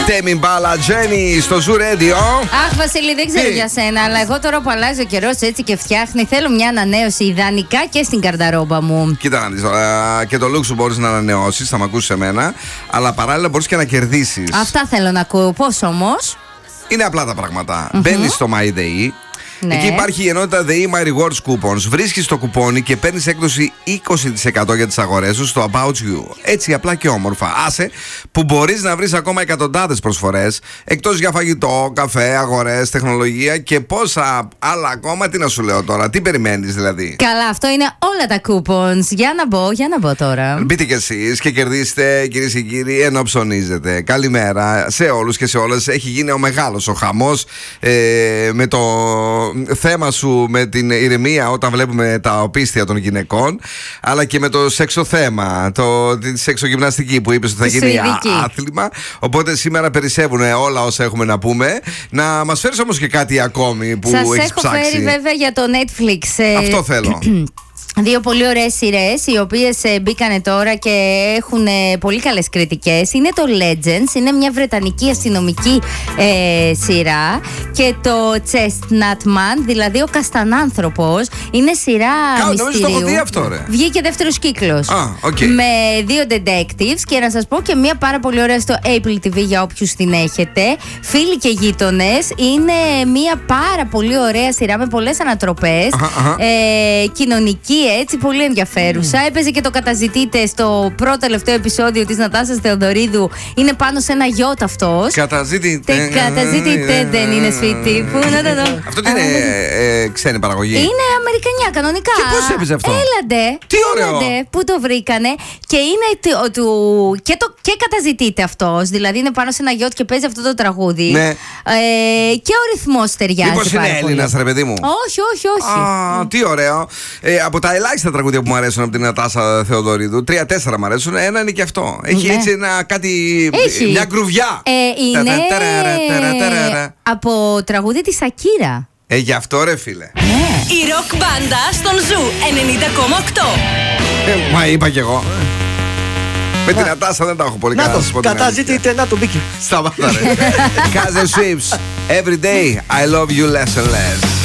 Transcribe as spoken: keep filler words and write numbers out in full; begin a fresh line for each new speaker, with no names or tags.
Τέμι Μπάλα, Τζένι στο Zoo Radio.
Αχ, Βασίλη, δεν ξέρω
Τι?
για σένα, αλλά εγώ τώρα που αλλάζει ο καιρό έτσι και φτιάχνει, θέλω μια ανανέωση ιδανικά και στην καρνταρόμπα μου.
Κοίτα να δεις, ε, και το look σου μπορείς να ανανεώσεις, θα μ' ακούσεις εμένα, αλλά παράλληλα μπορείς και να κερδίσεις.
Αυτά θέλω να ακούω. Πώς όμως?
Είναι απλά τα πράγματα. Mm-hmm. Μπαίνεις στο MyDay.
Ναι.
Εκεί υπάρχει η ενότητα The My Rewards Coupons. Βρίσκεις το κουπόνι και παίρνεις έκδοση είκοσι τοις εκατό για τις αγορές σου στο About You. Έτσι απλά και όμορφα. Άσε που μπορείς να βρεις ακόμα εκατοντάδες προσφορές εκτός για φαγητό, καφέ, αγορές, τεχνολογία και πόσα άλλα ακόμα. Τι να σου λέω τώρα, τι περιμένεις δηλαδή?
Καλά, αυτό είναι όλα τα coupons. Για να μπω, για να μπω τώρα.
Μπείτε κι εσείς και κερδίστε, κυρίες και κύριοι, ενώ ψωνίζετε. Καλημέρα σε όλους και σε όλες. Έχει γίνει ο μεγάλος ο χαμός ε, με το θέμα σου με την ηρεμία όταν βλέπουμε τα οπίστια των γυναικών, αλλά και με το σεξο θέμα, το, τη σεξογυμναστική που είπες ότι θα γίνει άθλημα. Οπότε σήμερα περισσεύουν όλα όσα έχουμε να πούμε. Να μας φέρεις όμως και κάτι ακόμη που
Σας
έχεις
έχω
ψάξει.
φέρει βέβαια για το Netflix.
Αυτό θέλω.
Δύο πολύ ωραίες σειρές, οι οποίες ε, μπήκανε τώρα και έχουν ε, πολύ καλές κριτικές. Είναι το Legends, είναι μια βρετανική αστυνομική ε, σειρά. Και το Chestnut Man, δηλαδή ο καστανάνθρωπος, είναι σειρά
Κάτω,
μυστηρίου.
νομίζω το έχω δει αυτό, ρε.
Βγήκε δεύτερος κύκλος.
Α, okay.
Με δύο detectives και να σας πω και μια πάρα πολύ ωραία στο Apple τι βι για όποιους την έχετε. Φίλοι και γείτονες. Είναι μια πάρα πολύ ωραία σειρά με πολλές ανατροπές.
Uh-huh, uh-huh.
Ε, κοινωνική, έτσι, πολύ ενδιαφέρουσα. Mm. Έπαιζε και το καταζητείτε στο πρώτο τελευταίο επεισόδιο της Νατάσας Θεοδωρίδου. Είναι πάνω σε ένα γιότ αυτός.
Καταζητείτε.
Καταζητείτε, δεν είναι σπίτι. Πού να το δω.
Αυτό τι είναι, ε, ξένη παραγωγή?
Είναι αμερικανιά, κανονικά.
Και πώς έπαιζε αυτό?
Έλαντε.
Τι ωραίο.
Έλαντε, πού το βρήκανε. Και είναι του, του, και, το, και καταζητείται αυτός. Δηλαδή είναι πάνω σε ένα γιότ και παίζει αυτό το τραγούδι.
Ναι.
Ε, και ο ρυθμός ταιριάζει.
Μήπως είναι Έλληνας, ρε παιδί μου?
Όχι, όχι, όχι.
Α, τι ωραίο. Ε, από τα ελάχιστα τραγούδια που μου αρέσουν από την Νατάσα Θεοδωρίδου, τρία-τέσσερα μου αρέσουν. Ένα είναι και αυτό. Έχει
Ναι.
έτσι ένα κάτι.
Έχει.
Μια γκρουβιά.
Ε, είναι
Τα- τα- ταραρα, ταρα, ταραρα.
από τραγούδι της Ακύρα.
Ε, γι' αυτό ρε φίλε.
Η ροκ μπάντα στον Ζου ενενήντα κόμμα οκτώ.
Ε, μα είπα κι εγώ. Με την Νατάσα δεν τα έχω πολύ καλά.
Να
να σας
το,
πω την
καταζητείτε, να το μπήκε.
αλήθεια. Σταμάτα ρε. Κάζε Swips. Every day I love you less and less.